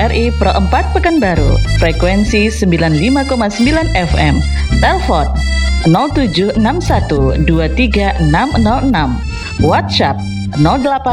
RRI Pro 4 Pekanbaru, frekuensi 95,9 FM. Telepon 0761 23606. WhatsApp 08